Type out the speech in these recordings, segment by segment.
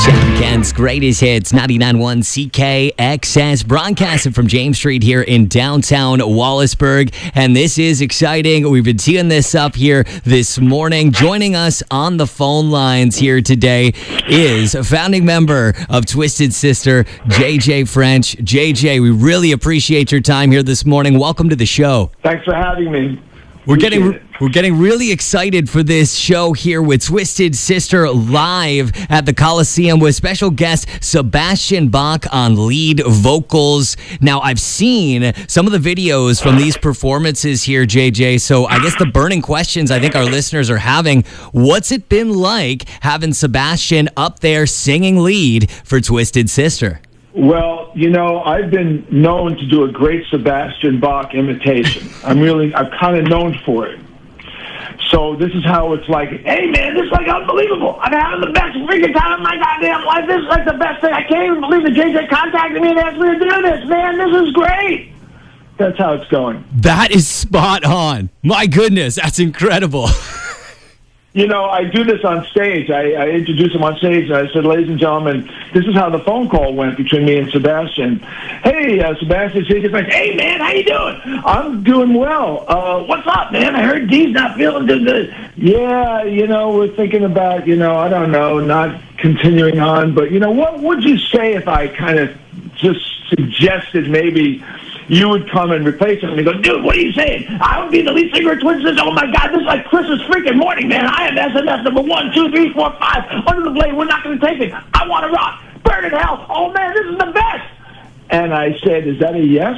John Kent's greatest hits, 99.1 CKXS, broadcasting from James Street here in downtown Wallaceburg. And this is exciting. We've been teeing this up here this morning. Joining us on the phone lines here today is a founding member of Twisted Sister, JJ French. JJ, we really appreciate your time here this morning. Welcome to the show. Thanks for having me. We're getting really excited for this show here with Twisted Sister live at the Coliseum with special guest Sebastian Bach on lead vocals. Now, I've seen some of the videos from these performances here, JJ, so I guess the burning questions I think our listeners are having, what's it been like having Sebastian up there singing lead for Twisted Sister? Well, you know, I've been known to do a great Sebastian Bach imitation. I'm kind of known for it. So this is how it's like, hey, man, this is like unbelievable. I'm having the best freaking time of my goddamn life. This is like the best thing. I can't even believe that JJ contacted me and asked me to do this, man. This is great. That's how it's going. That is spot on. My goodness, that's incredible. You know, I do this on stage. I introduce him on stage, and I said, ladies and gentlemen, this is how the phone call went between me and Sebastian. Hey, Sebastian, hey, man, how you doing? I'm doing well. What's up, man? I heard Dee's not feeling too good. Yeah, you know, we're thinking about, I don't know, not continuing on. But, what would you say if I kind of just suggested maybe you would come and replace him? And he goes, dude, what are you saying? I would be the lead singer of Twisted Sister. Oh, my God, this is like Christmas freaking morning, man. I am SMS number 1, 2, 3, 4, 5. Under the blade, we're not going to take it. I want to rock. Burn in hell. Oh, man, this is the best. And I said, is that a yes?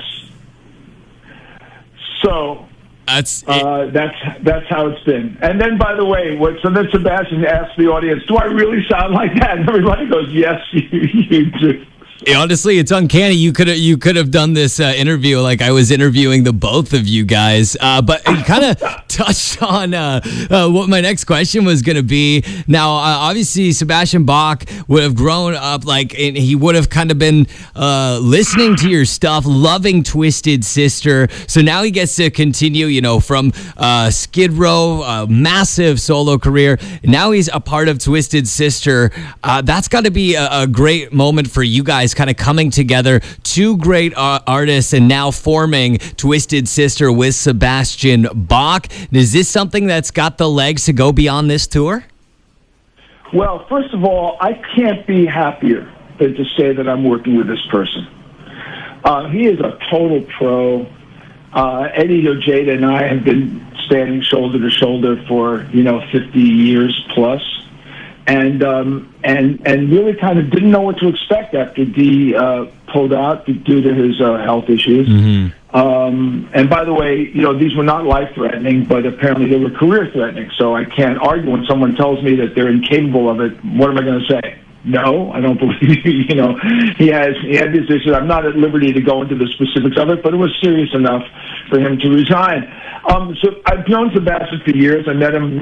So that's how it's been. And then, by the way, then Sebastian asked the audience, do I really sound like that? And everybody goes, yes, you do. Honestly, it's uncanny. You could have done this interview like I was interviewing the both of you guys. But you kind of touched on what my next question was going to be. Now, obviously, Sebastian Bach would have grown up and he would have kind of been listening to your stuff, loving Twisted Sister. So now he gets to continue, from Skid Row, massive solo career. Now he's a part of Twisted Sister. That's got to be a great moment for you guys, kind of coming together, two great artists, and now forming Twisted Sister with Sebastian Bach. Is this something that's got the legs to go beyond this tour? Well, first of all, I can't be happier than to say that I'm working with this person. He is a total pro. Eddie Ojeda and I have been standing shoulder to shoulder for 50 years plus. And really kind of didn't know what to expect after Dee pulled out due to his health issues. Mm-hmm. And by the way, these were not life-threatening, but apparently they were career-threatening. So I can't argue when someone tells me that they're incapable of it. What am I going to say? No, I don't believe you. He had these issues. I'm not at liberty to go into the specifics of it, but it was serious enough for him to resign. So I've known Sebastian for years. I met him in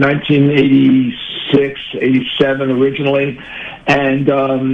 1986, 87 originally, and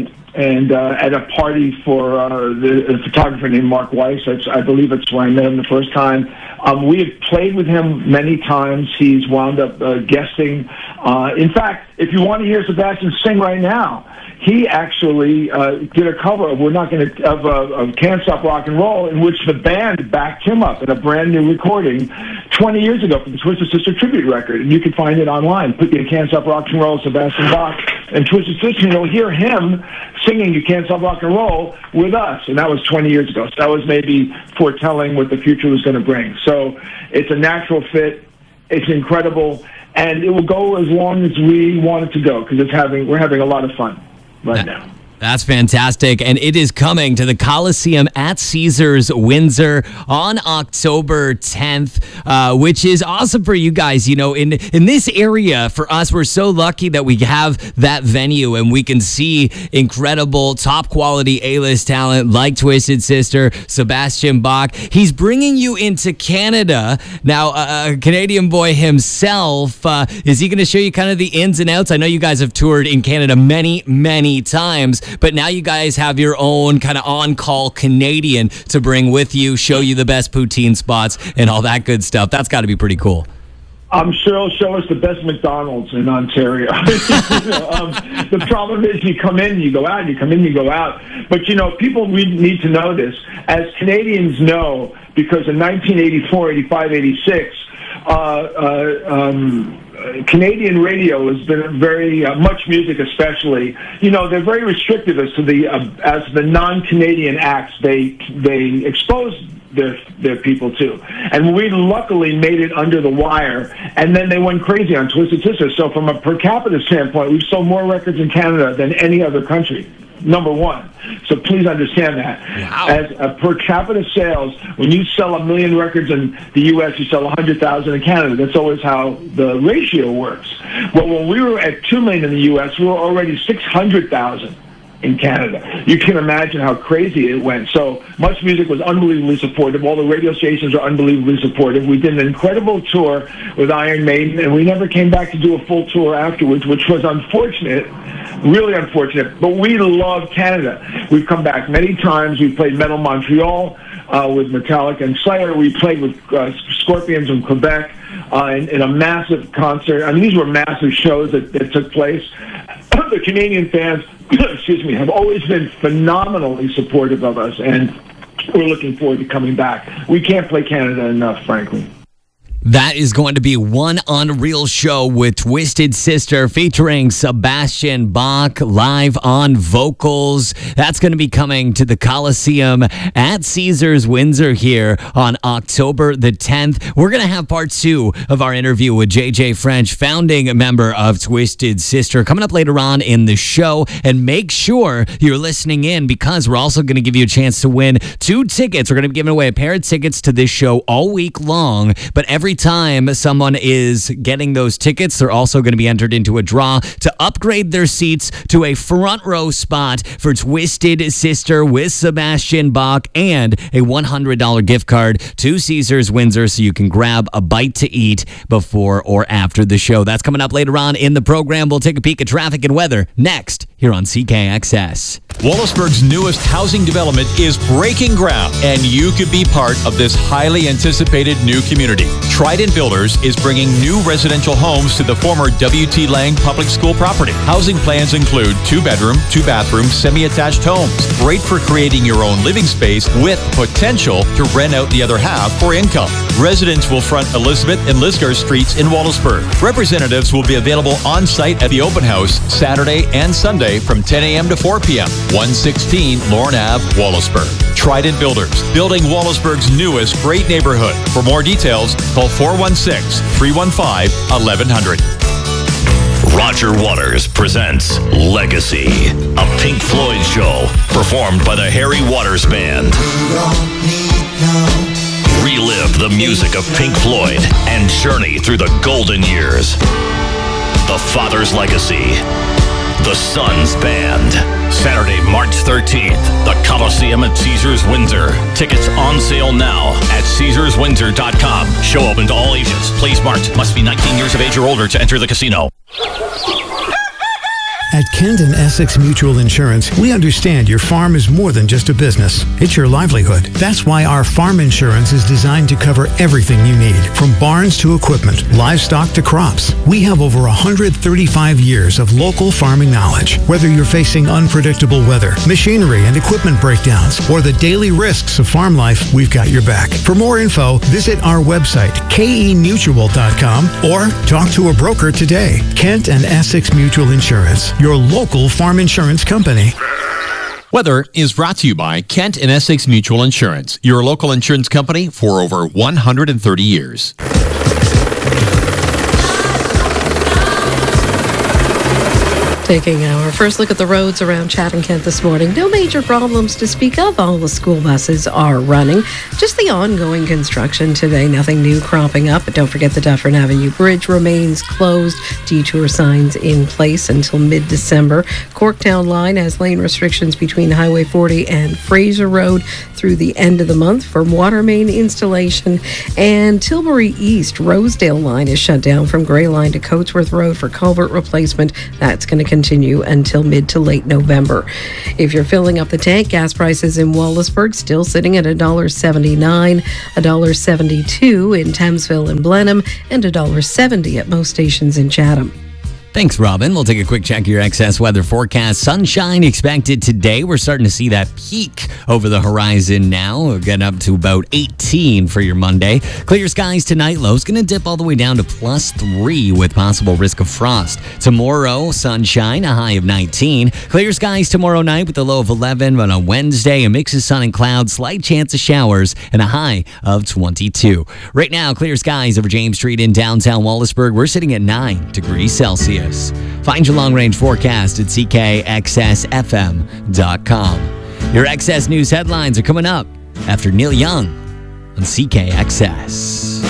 at a party for the photographer named Mark Weiss. I believe it's where I met him the first time. We have played with him many times. He's wound up guesting. In fact, if you want to hear Sebastian sing right now, he actually did a cover of of Can't Stop Rock and Roll, in which the band backed him up in a brand new recording 20 years ago for the Twisted Sister tribute record. And you can find it online. Put in Can't Stop Rock and Roll, Sebastian Bach, and Twisted Sister, and you'll hear him singing You Can't Stop Rock and Roll with us. And that was 20 years ago. So that was maybe foretelling what the future was going to bring. So it's a natural fit. It's incredible. And it will go as long as we want it to go, because we're having a lot of fun right now. That's fantastic, and it is coming to the Coliseum at Caesars Windsor on October 10th, which is awesome for you guys. In this area, for us, we're so lucky that we have that venue and we can see incredible, top-quality A-list talent like Twisted Sister, Sebastian Bach. He's bringing you into Canada. Now, a Canadian boy himself, is he going to show you kind of the ins and outs? I know you guys have toured in Canada many, many times, but now you guys have your own kind of on-call Canadian to bring with you, show you the best poutine spots and all that good stuff. That's got to be pretty cool. I'm sure he'll show us the best McDonald's in Ontario. The problem is you come in, you go out, you come in, you go out. But, people need to know this. As Canadians know, because in 1984, 85, 86, Canadian radio has been very much music, especially. They're very restrictive as to the non-Canadian acts they expose their people to, and we luckily made it under the wire. And then they went crazy on Twisted Sister. So from a per capita standpoint, we've sold more records in Canada than any other country. Number one. So please understand that. Wow. As a per capita sales, when you sell 1 million records in the U.S., you sell 100,000 in Canada. That's always how the ratio works. Well, when we were at 2 million in the U.S., we were already 600,000 in Canada. You can imagine how crazy it went. So Much Music was unbelievably supportive. All the radio stations are unbelievably supportive. We did an incredible tour with Iron Maiden, and we never came back to do a full tour afterwards, which was unfortunate, really unfortunate. But we love Canada. We've come back many times. We've played Metal Montreal with Metallica and Slayer. We played with Scorpions in Quebec in a massive concert. I mean, these were massive shows that took place. The Canadian fans, excuse me, have always been phenomenally supportive of us, and we're looking forward to coming back. We can't play Canada enough, frankly. That is going to be one unreal show with Twisted Sister featuring Sebastian Bach live on vocals. That's going to be coming to the Coliseum at Caesars Windsor here on October the 10th. We're going to have part 2 of our interview with JJ French, founding member of Twisted Sister, coming up later on in the show. And make sure you're listening in, because we're also going to give you a chance to win 2 tickets. We're going to be giving away a pair of tickets to this show all week long, but every time someone is getting those tickets, they're also going to be entered into a draw to upgrade their seats to a front row spot for Twisted Sister with Sebastian Bach, and a $100 gift card to Caesars Windsor, so you can grab a bite to eat before or after the show. That's coming up later on in the program. We'll take a peek at traffic and weather next here on CKXS. Wallaceburg's newest housing development is breaking ground, and you could be part of this highly anticipated new community. Trident Builders is bringing new residential homes to the former W.T. Lang Public School property. Housing plans include 2-bedroom, 2-bathroom, semi-attached homes, great for creating your own living space with potential to rent out the other half for income. Residents will front Elizabeth and Lisgar Streets in Wallaceburg. Representatives will be available on site at the open house Saturday and Sunday from 10 a.m. to 4 p.m. 116 Lorne Ave, Wallaceburg. Trident Builders, building Wallaceburg's newest great neighborhood. For more details, call 416-315-1100. Roger Waters presents Legacy, a Pink Floyd show performed by the Harry Waters Band. Relive the music of Pink Floyd and journey through the golden years. The Father's Legacy, the Sons Band. Saturday, March 13th, the Coliseum at Caesars Windsor. Tickets on sale now at CaesarsWindsor.com. Show open to all ages. Please marked. Must be 19 years of age or older to enter the casino. At Kent and Essex Mutual Insurance, we understand your farm is more than just a business. It's your livelihood. That's why our farm insurance is designed to cover everything you need, from barns to equipment, livestock to crops. We have over 135 years of local farming knowledge. Whether you're facing unpredictable weather, machinery and equipment breakdowns, or the daily risks of farm life, we've got your back. For more info, visit our website, kemutual.com, or talk to a broker today. Kent and Essex Mutual Insurance, your local farm insurance company. Weather is brought to you by Kent and Essex Mutual Insurance, your local insurance company for over 130 years. Taking our first look at the roads around Chatham, Kent this morning. No major problems to speak of. All the school buses are running. Just the ongoing construction today. Nothing new cropping up. But don't forget the Dufferin Avenue Bridge remains closed. Detour signs in place until mid-December. Corktown line has lane restrictions between Highway 40 and Fraser Road through the end of the month for water main installation. And Tilbury East Rosedale line is shut down from Grey Line to Coatsworth Road for culvert replacement. That's going to continue until mid to late November. If you're filling up the tank, gas prices in Wallaceburg still sitting at $1.79, $1.72 in Thamesville and Blenheim, and $1.70 at most stations in Chatham. Thanks, Robin. We'll take a quick check of your excess weather forecast. Sunshine expected today. We're starting to see that peak over the horizon now. We're getting up to about 18 for your Monday. Clear skies tonight. Low's going to dip all the way down to +3 with possible risk of frost. Tomorrow, sunshine, a high of 19. Clear skies tomorrow night with a low of 11. But on Wednesday, a mix of sun and clouds, slight chance of showers, and a high of 22. Right now, clear skies over James Street in downtown Wallaceburg. We're sitting at 9 degrees Celsius. Find your long-range forecast at ckxsfm.com. Your XS News headlines are coming up after Neil Young on CKXS.